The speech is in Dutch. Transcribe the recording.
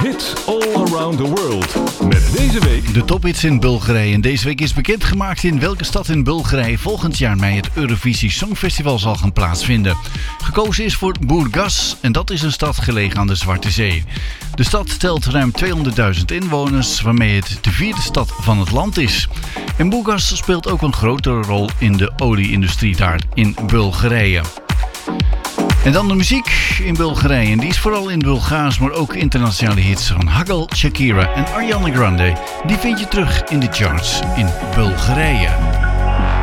Hits all around the world. Met deze week de tophits in Bulgarije. En deze week is bekendgemaakt in welke stad in Bulgarije volgend jaar mei het Eurovisie Songfestival zal gaan plaatsvinden. Gekozen is voor Burgas en dat is een stad gelegen aan de Zwarte Zee. De stad telt ruim 200.000 inwoners, waarmee het de vierde stad van het land is. En Burgas speelt ook een grotere rol in de olie-industrie daar in Bulgarije. En dan de muziek in Bulgarije. En die is vooral in Bulgaars, maar ook internationale hits van Hagel, Shakira en Ariana Grande. Die vind je terug in de charts in Bulgarije.